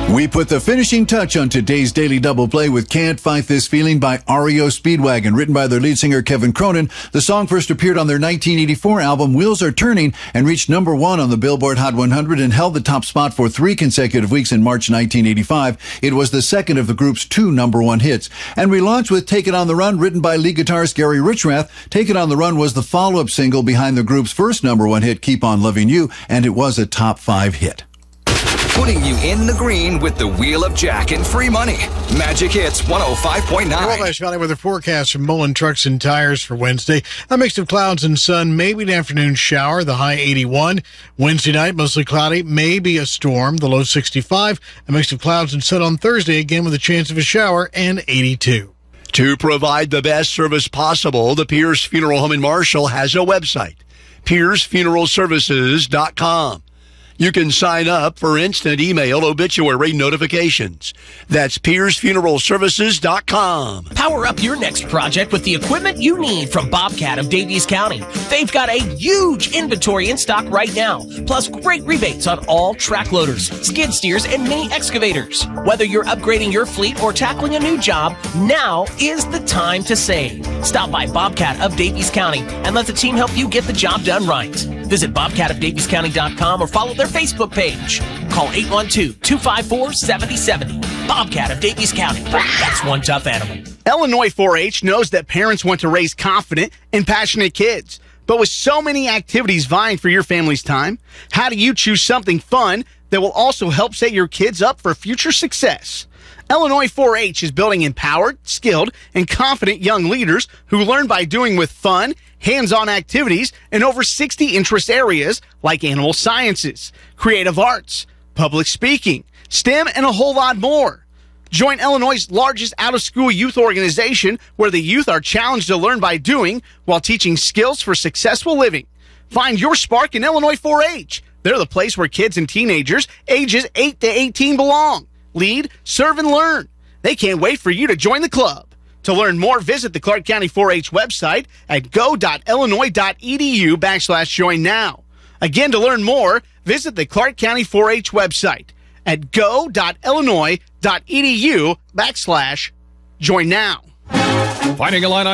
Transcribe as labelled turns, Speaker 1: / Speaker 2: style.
Speaker 1: We put the finishing touch on today's Daily Double Play with Can't Fight This Feeling by REO Speedwagon, written by their lead singer Kevin Cronin. The song first appeared on their 1984 album Wheels Are Turning and reached number 1 on the Billboard Hot 100 and held the top spot for 3 consecutive weeks in March 1985. It was the second of the group's 2 number 1 hits. And we launched with Take It On The Run, written by lead guitarist Gary Richrath. Take It On The Run was the follow-up single behind the group's first number 1 hit, Keep On Loving You, and it was a top 5 hit.
Speaker 2: Putting you in the green with the Wheel of Jack and free money. Magic Hits 105.9.
Speaker 3: Wabash Valley weather forecast from Mullen Trucks and Tires for Wednesday. A mix of clouds and sun, maybe an afternoon shower, the high 81. Wednesday night, mostly cloudy, maybe a storm, the low 65. A mix of clouds and sun on Thursday, again with a chance of a shower, and 82.
Speaker 4: To provide the best service possible, the Pierce Funeral Home in Marshall has a website, piercefuneralservices.com. You can sign up for instant email obituary notifications. That's piercefuneralservices.com.
Speaker 5: Power up your next project with the equipment you need from Bobcat of Davies County. They've got a huge inventory in stock right now, plus great rebates on all track loaders, skid steers, and mini excavators. Whether you're upgrading your fleet or tackling a new job, now is the time to save. Stop by Bobcat of Davies County and let the team help you get the job done right. Visit bobcatofdaviescounty.com or follow their Facebook page. Call 812-254-7070. Bobcat of Davies County. That's one tough animal.
Speaker 6: Illinois 4-H knows that parents want to raise confident and passionate kids. But with so many activities vying for your family's time, how do you choose something fun that will also help set your kids up for future success? Illinois 4-H is building empowered, skilled, and confident young leaders who learn by doing with fun, hands-on activities in over 60 interest areas like animal sciences, creative arts, public speaking, STEM, and a whole lot more. Join Illinois' largest out-of-school youth organization where the youth are challenged to learn by doing while teaching skills for successful living. Find your spark in Illinois 4-H. They're the place where kids and teenagers ages 8 to 18 belong. Lead, serve, and learn. They can't wait for you to join the club. To learn more, visit the Clark County 4-H website at go.illinois.edu/join now. Again, to learn more, visit the Clark County 4-H website at go.illinois.edu/join now.
Speaker 7: Finding a line